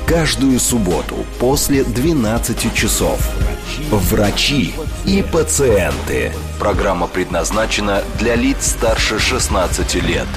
Каждую субботу после 12 часов. Врачи и пациенты. Программа предназначена для лиц старше 16 лет.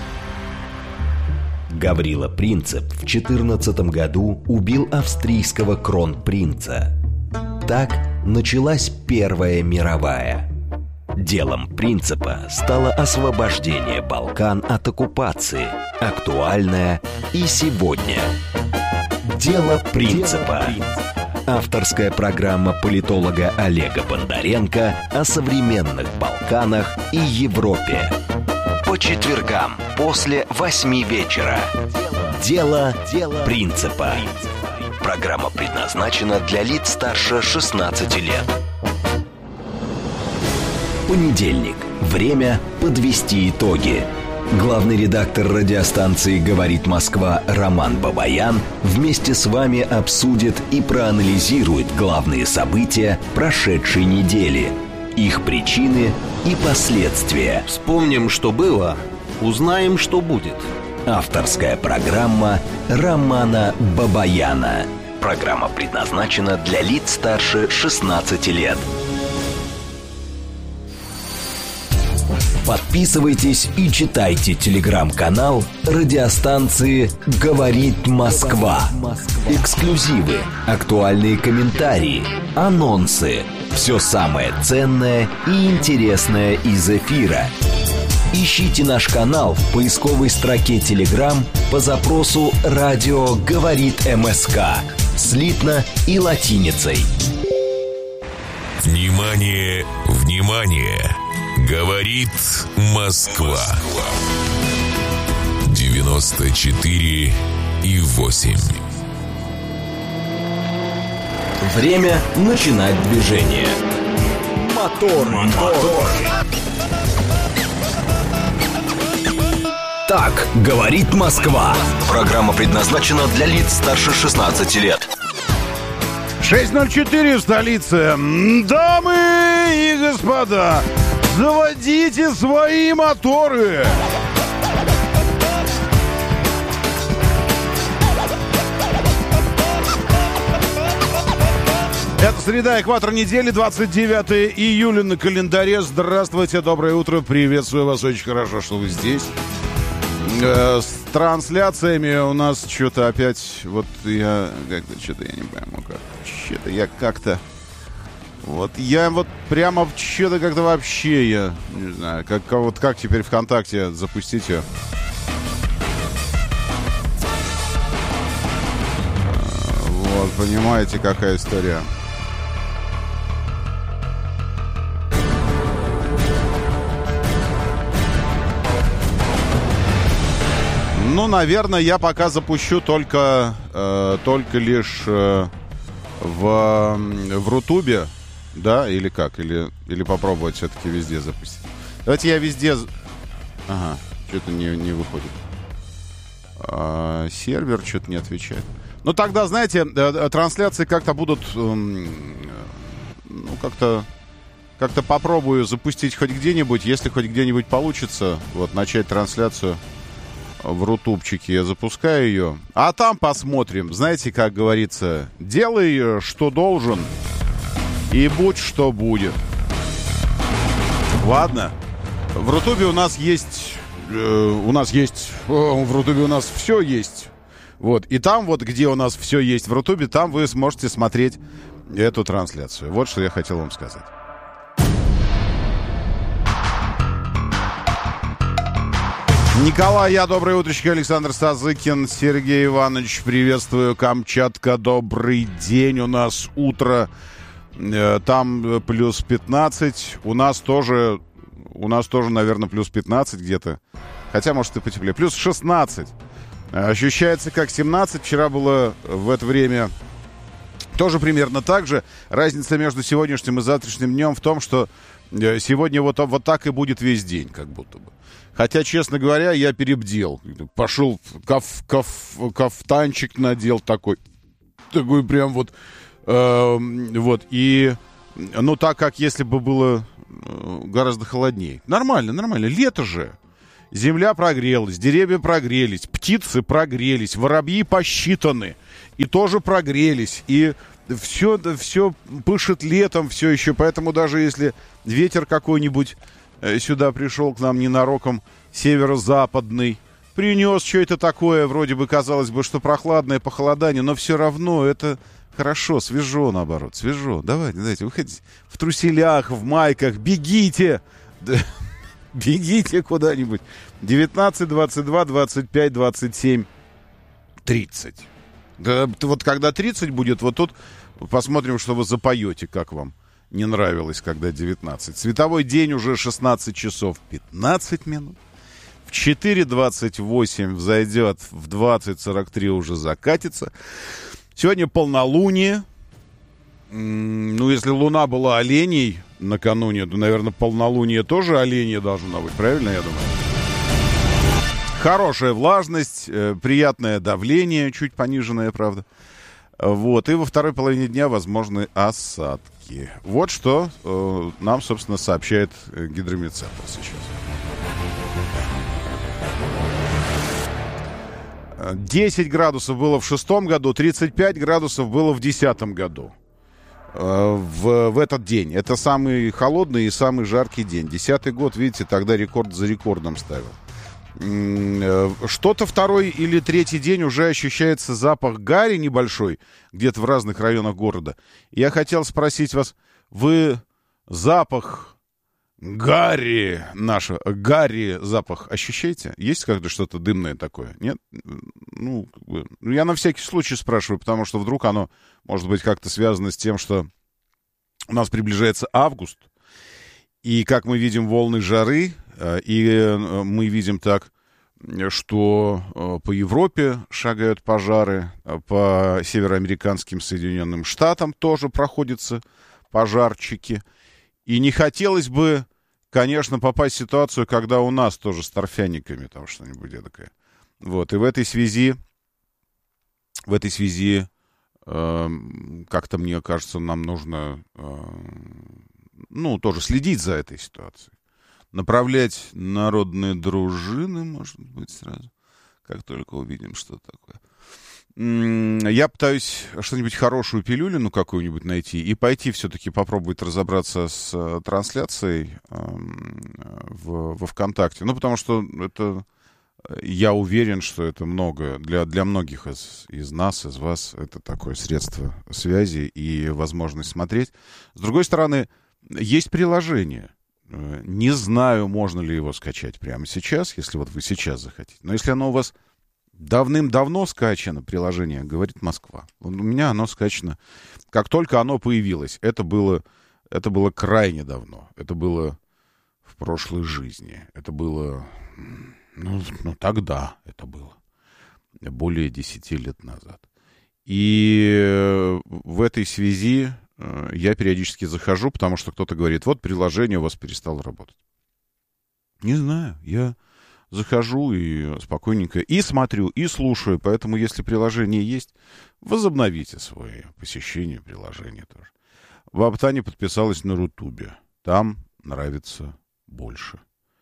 Гаврила Принцип в 14 году убил австрийского кронпринца. Так началась Первая мировая. Делом Принципа стало освобождение Балкан от оккупации, актуальное и сегодня. Дело Принципа. Авторская программа политолога Олега Бондаренко о современных Балканах и Европе. По четвергам после 8 вечера. Дело Принципа. Программа предназначена для лиц старше 16 лет. Понедельник. Время подвести итоги. Главный редактор радиостанции «Говорит Москва» Роман Бабаян вместе с вами обсудит и проанализирует главные события прошедшей недели, их причины и последствия. Вспомним, что было, узнаем, что будет. Авторская программа Романа Бабаяна. Программа предназначена для лиц старше 16 лет. Подписывайтесь и читайте телеграм-канал радиостанции «Говорит Москва». Эксклюзивы, актуальные комментарии, анонсы. Все самое ценное и интересное из эфира. Ищите наш канал в поисковой строке Telegram по запросу «Радио говорит МСК» слитно и латиницей. Внимание, внимание! Говорит Москва. 94,8. Время начинать движение. Мотор. Так говорит Москва. Программа предназначена для лиц старше 16 лет. 6:04 в столице. Дамы и господа, заводите свои моторы. Это среда, экватор недели, 29 июля на календаре. Здравствуйте, доброе утро, приветствую вас, очень хорошо, что вы здесь. С трансляциями у нас что-то опять, вот я как-то, что-то я не пойму, как, что-то я как-то, вот я вот прямо что-то как-то вообще, я не знаю, как теперь ВКонтакте запустить ее. Вот, понимаете, какая история. Ну, наверное, я пока запущу только лишь в Рутубе, да, или как? Или попробовать все-таки везде запустить. Давайте я везде... Ага, что-то не выходит. Сервер что-то не отвечает. Ну, тогда, знаете, трансляции как-то будут... как-то попробую запустить хоть где-нибудь. Если хоть где-нибудь получится, вот, начать трансляцию в рутубчике, я запускаю ее. А там посмотрим. Знаете, как говорится, делай, что должен, и будь, что будет. Ладно. В рутубе у нас есть... в рутубе у нас все есть. Вот. И там вот, где у нас все есть в рутубе, там вы сможете смотреть эту трансляцию. Вот что я хотел вам сказать. Николай, доброе утречко, Александр Сазыкин, Сергей Иванович, приветствую, Камчатка, добрый день, у нас утро, там плюс 15, у нас тоже, наверное, плюс 15 где-то, хотя, может, и потеплее, плюс 16, ощущается как 17, вчера было в это время тоже примерно так же, разница между сегодняшним и завтрашним днем в том, что сегодня вот так и будет весь день, как будто бы. Хотя, честно говоря, я перебдел. Пошел, кафтанчик надел такой прям вот. И, так как если бы было гораздо холоднее. Нормально. Лето же. Земля прогрелась, деревья прогрелись, птицы прогрелись, воробьи посчитаны и тоже прогрелись. И все пышет летом все еще. Поэтому даже если ветер какой-нибудь сюда пришел к нам ненароком, северо-западный, принес что-то такое, вроде бы казалось бы, что прохладное похолодание, но все равно это хорошо, свежо наоборот, свежо. Давайте, выходите в труселях, в майках, бегите, бегите куда-нибудь. 19, 22, 25, 27, 30. Да, вот когда 30 будет, вот тут посмотрим, что вы запоете, как вам не нравилось, когда 19. Световой день уже 16 часов 15 минут. В 4:28 взойдет, в 20:43 уже закатится. Сегодня полнолуние. Ну, если Луна была оленей накануне, то, наверное, полнолуние тоже оленье должно быть. Правильно, я думаю? Хорошая влажность, приятное давление, чуть пониженное, правда. Вот. И во второй половине дня возможны осадки. Вот что нам, собственно, сообщает гидрометцентр сейчас. 10 градусов было в 2006 году, 35 градусов было в 2010 году. В этот день. Это самый холодный и самый жаркий день. 2010 год, видите, тогда рекорд за рекордом ставил. Что-то второй или третий день уже ощущается запах гари небольшой, где-то в разных районах города. Я хотел спросить вас, вы запах гари запах ощущаете? Есть как-то что-то дымное такое? Нет? Ну, я на всякий случай спрашиваю, потому что вдруг оно может быть как-то связано с тем, что у нас приближается август, и как мы видим волны жары, и мы видим так, что по Европе шагают пожары, по североамериканским Соединенным Штатам тоже проходятся пожарчики. И не хотелось бы, конечно, попасть в ситуацию, когда у нас тоже с торфяниками там что-нибудь такое. Вот, и в этой связи как-то, мне кажется, нам нужно, тоже следить за этой ситуацией. Направлять народные дружины, может быть, сразу, как только увидим, что такое. Я пытаюсь что-нибудь хорошую пилюлину какую-нибудь найти и пойти все-таки попробовать разобраться с трансляцией во ВКонтакте. Ну, потому что это, я уверен, что это много для многих из нас, из вас, это такое средство связи и возможность смотреть. С другой стороны, есть приложение. Не знаю, можно ли его скачать прямо сейчас, если вот вы сейчас захотите. Но если оно у вас давным-давно скачано, приложение «Говорит Москва». У меня оно скачано. Как только оно появилось, это было крайне давно. Это было в прошлой жизни. Это было, тогда это было. Более 10 лет назад. И в этой связи я периодически захожу, потому что кто-то говорит, вот приложение у вас перестало работать. Не знаю, я захожу и спокойненько и смотрю, и слушаю. Поэтому, если приложение есть, возобновите свое посещение приложения тоже. Ваптани подписалась на Рутубе. Там нравится больше.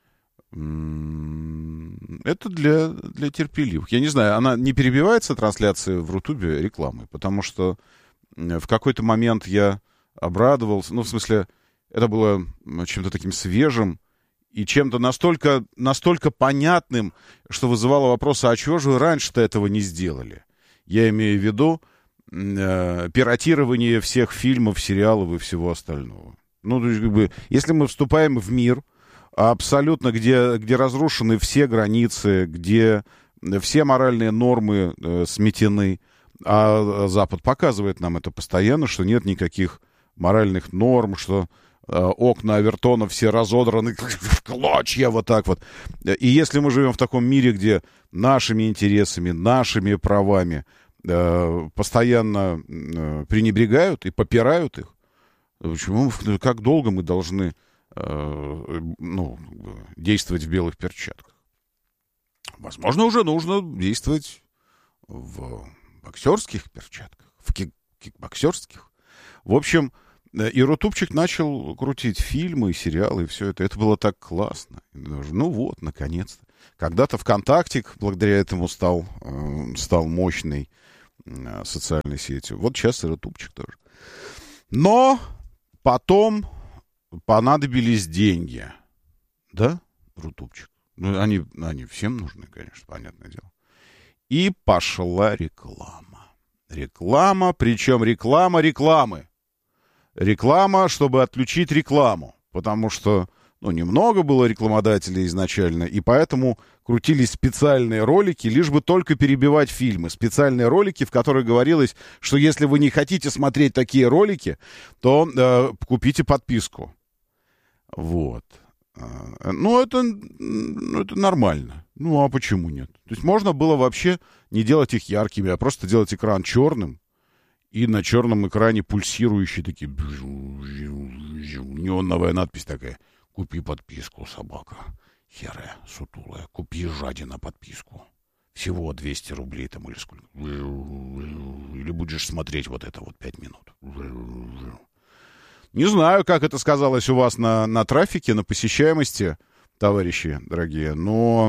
Это для терпеливых. Я не знаю, она не перебивается, трансляция в Рутубе, рекламой, потому что в какой-то момент я обрадовался. Ну, в смысле, это было чем-то таким свежим и чем-то настолько понятным, что вызывало вопрос, а чего же вы раньше-то этого не сделали? Я имею в виду пиратирование всех фильмов, сериалов и всего остального. Ну, то есть, как бы, если мы вступаем в мир, абсолютно, где разрушены все границы, где все моральные нормы сметены, а Запад показывает нам это постоянно, что нет никаких моральных норм, что окна Авертона все разодраны в клочья вот так вот. И если мы живем в таком мире, где нашими интересами, нашими правами постоянно пренебрегают и попирают их, почему, как долго мы должны действовать в белых перчатках? Возможно, уже нужно действовать в боксерских перчатках, в кикбоксерских. В общем, и Рутубчик начал крутить фильмы, сериалы, и все это. Это было так классно. Ну вот, наконец-то. Когда-то ВКонтакте благодаря этому стал мощной социальной сетью. Вот сейчас и Рутубчик тоже. Но потом понадобились деньги. Да, Рутубчик? Ну, они всем нужны, конечно, понятное дело. И пошла реклама. Реклама, причем реклама рекламы. Реклама, чтобы отключить рекламу. Потому что, немного было рекламодателей изначально, и поэтому крутились специальные ролики, лишь бы только перебивать фильмы. Специальные ролики, в которых говорилось, что если вы не хотите смотреть такие ролики, то купите подписку. Вот. Это нормально. А почему нет? То есть можно было вообще не делать их яркими, а просто делать экран черным, и на черном экране пульсирующие такие... Неоновая надпись такая. Купи подписку, собака. Серая, сутулая. Купи, жадина, подписку. Всего 200 рублей там или сколько. Или будешь смотреть вот это 5 минут. Не знаю, как это сказалось у вас на трафике, на посещаемости, товарищи дорогие, но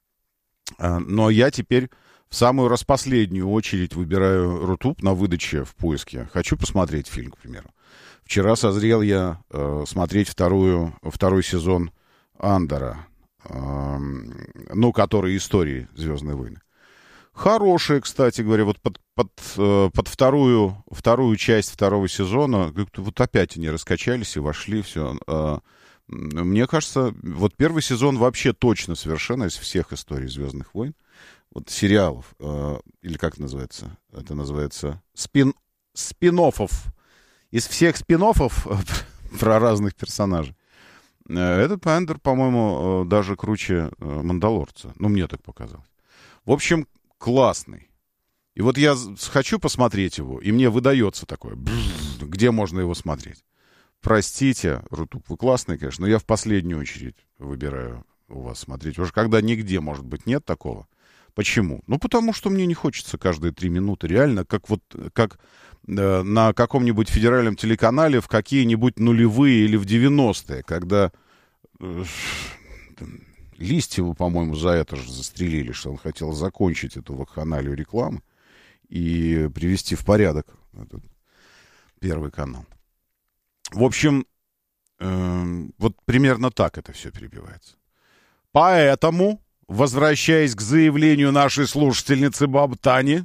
я теперь в самую распоследнюю очередь выбираю Рутуб на выдаче в поиске. Хочу посмотреть фильм, к примеру. Вчера созрел я смотреть второй сезон Андора, который истории «Звездные войны». Хорошие, кстати говоря, вот под вторую часть второго сезона как-то вот опять они раскачались и вошли, все. Мне кажется, вот первый сезон вообще точно совершенно из всех историй «Звездных войн», вот сериалов, или как это называется? Это называется спин-оффов. Из всех спин-оффов про разных персонажей. Этот Андор, по-моему, даже круче «Мандалорца». Мне так показалось. В общем, классный. И вот я хочу посмотреть его, и мне выдается такое, где можно его смотреть. Простите, Рутуб, вы классный, конечно, но я в последнюю очередь выбираю у вас смотреть. Уже когда нигде, может быть, нет такого. Почему? Потому что мне не хочется каждые 3 минуты. Реально, как на каком-нибудь федеральном телеканале в какие-нибудь нулевые или в 90-е, когда Листьева, по-моему, за это же застрелили, что он хотел закончить эту вакханалию рекламы и привести в порядок этот Первый канал. В общем, вот примерно так это все перебивается. Поэтому, возвращаясь к заявлению нашей слушательницы Бабтани,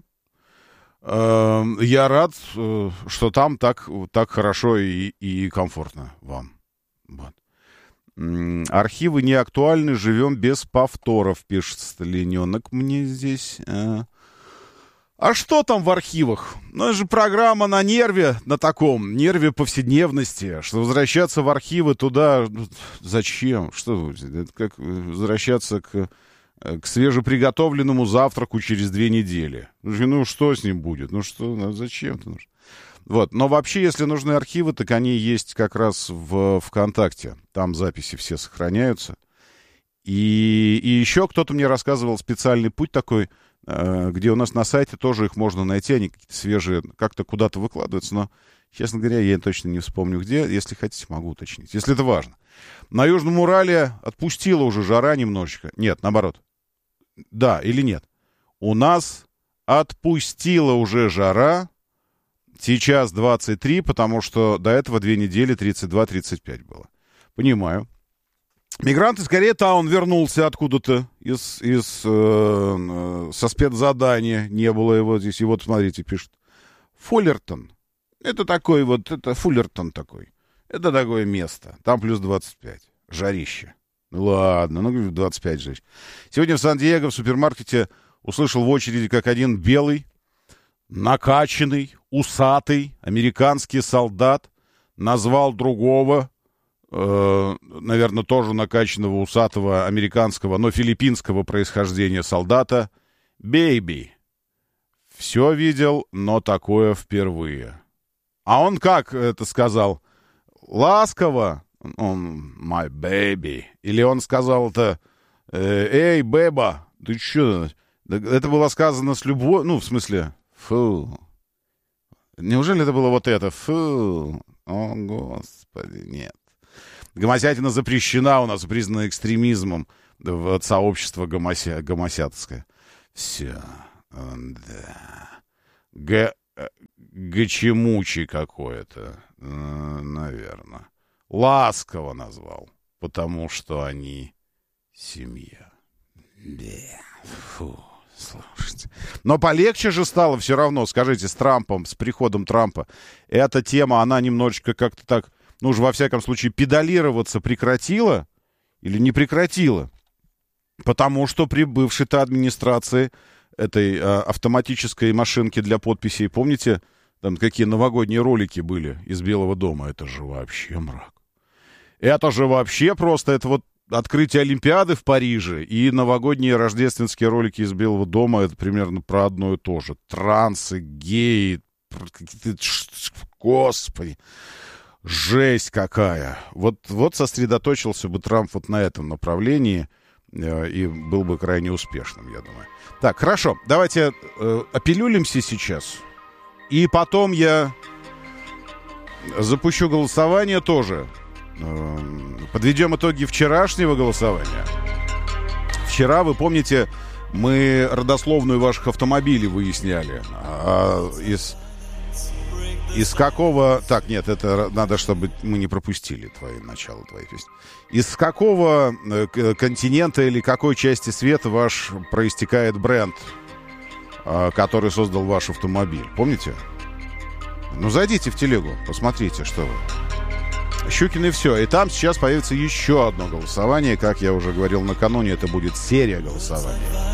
я рад, что там так хорошо и комфортно вам. Вот. Архивы не актуальны, живем без повторов, пишет Сталиненок мне здесь. А что там в архивах? Это же программа на нерве, на таком нерве повседневности, что возвращаться в архивы туда... Зачем? Что? Это как возвращаться к свежеприготовленному завтраку через 2 недели. Что с ним будет? Зачем это нужно? Вот. Но вообще, если нужны архивы, так они есть как раз в ВКонтакте. Там записи все сохраняются. И еще кто-то мне рассказывал специальный путь такой, где у нас на сайте тоже их можно найти. Они какие-то свежие, как-то куда-то выкладываются. Но, честно говоря, я точно не вспомню где. Если хотите, могу уточнить. Если это важно. На Южном Урале отпустила уже жара немножечко. Нет, наоборот. Да или нет? У нас отпустила уже жара. Сейчас 23, потому что до этого 2 недели 32-35 было. Понимаю. Мигранты, скорее, он вернулся откуда-то со спецзадания. Не было его здесь. И вот, смотрите, пишет. Фуллертон. Это такой это Фуллертон такой. Это такое место. Там плюс 25. Жарище. Ладно, 25 жарище. Сегодня в Сан-Диего в супермаркете услышал в очереди, как один белый, накачанный, усатый американский солдат назвал другого, наверное, тоже накачанного, усатого, американского, но филиппинского происхождения солдата, «бейби». Все видел, но такое впервые. А он как это сказал? Ласково? Он «my baby». Или он сказал-то «эй, беба, ты что?» Это было сказано с любовью, в смысле, фу. Неужели это было вот это? Фу. О, Господи, нет. Гомосятина запрещена у нас, признана экстремизмом. Вот сообщество гомосятское. Все. Да. Гачемучий какое-то, наверное. Ласково назвал, потому что они семья. Фу, слушайте. Но полегче же стало все равно, скажите, с Трампом, с приходом Трампа. Эта тема, она немножечко как-то так, ну уж во всяком случае, педалироваться прекратила или не прекратила. Потому что при бывшей-то администрации этой автоматической машинки для подписей, помните, там какие новогодние ролики были из Белого дома? Это же вообще мрак. Это же вообще просто, это вот открытие Олимпиады в Париже и новогодние рождественские ролики из Белого дома, это примерно про одно и то же. Трансы, геи, господи, жесть какая. Вот сосредоточился бы Трамп вот на этом направлении и был бы крайне успешным, я думаю. Так, хорошо, давайте опилюлимся сейчас. И потом я запущу голосование тоже. Подведем итоги вчерашнего голосования. Вчера, вы помните, мы родословную ваших автомобилей выясняли. Из какого... Так, нет, это надо, чтобы мы не пропустили начало твоей песни. Из какого континента или какой части света ваш проистекает бренд, который создал ваш автомобиль? Помните? Ну, зайдите в телегу, посмотрите, что вы. Щукин и все. И там сейчас появится еще одно голосование. Как я уже говорил накануне, это будет серия голосований.